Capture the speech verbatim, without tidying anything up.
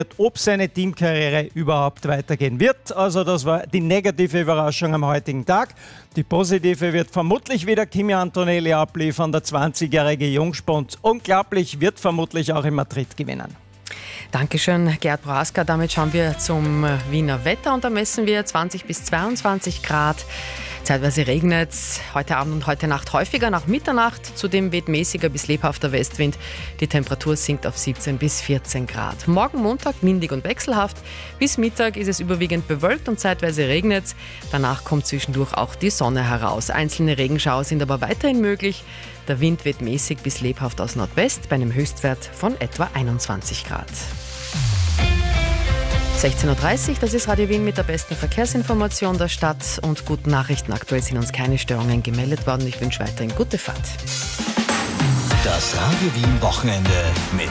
ob seine Teamkarriere überhaupt weitergehen wird. Also das war die negative Überraschung am heutigen Tag. Die positive wird vermutlich wieder Kimi Antonelli abliefern. Der zwanzigjährige Jungspund, unglaublich, wird vermutlich auch in Madrid gewinnen. Dankeschön, Gerd Prohaska. Damit schauen wir zum Wiener Wetter und da messen wir zwanzig bis zweiundzwanzig Grad. Zeitweise regnet es heute Abend und heute Nacht häufiger nach Mitternacht. Zudem weht mäßiger bis lebhafter Westwind. Die Temperatur sinkt auf siebzehn bis vierzehn Grad. Morgen Montag windig und wechselhaft. Bis Mittag ist es überwiegend bewölkt und zeitweise regnet es. Danach kommt zwischendurch auch die Sonne heraus. Einzelne Regenschauer sind aber weiterhin möglich. Der Wind weht mäßig bis lebhaft aus Nordwest bei einem Höchstwert von etwa einundzwanzig Grad. sechzehn Uhr dreißig, das ist Radio Wien mit der besten Verkehrsinformation der Stadt und guten Nachrichten. Aktuell sind uns keine Störungen gemeldet worden. Ich wünsche weiterhin gute Fahrt. Das Radio Wien Wochenende mit